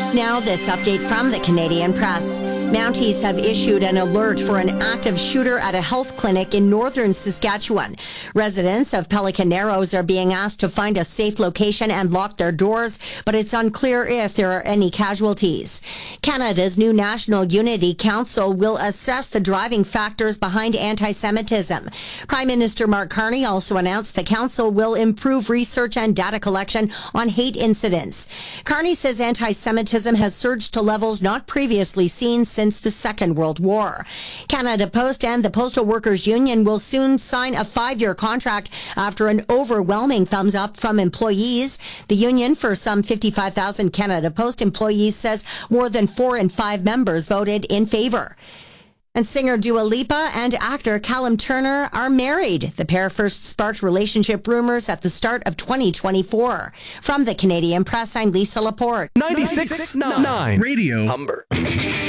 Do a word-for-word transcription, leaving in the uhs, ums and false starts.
Now, this update from the Canadian Press. Mounties have issued an alert for an active shooter at a health clinic in northern Saskatchewan. Residents of Pelican Narrows are being asked to find a safe location and lock their doors, but it's unclear if there are any casualties. Canada's new National Unity Council will assess the driving factors behind anti-Semitism. Prime Minister Mark Carney also announced the council will improve research and data collection on hate incidents. Carney says anti-Semitism has surged to levels not previously seen since the Second World War. Canada Post and the Postal Workers Union will soon sign a five-year contract after an overwhelming thumbs up from employees. The union, for some fifty-five thousand Canada Post employees, says more than four in five members voted in favor. And singer Dua Lipa and actor Callum Turner are married. The pair first sparked relationship rumors at the start of twenty twenty-four. From the Canadian Press, I'm Lisa Laporte. ninety-six point nine Radio Humber.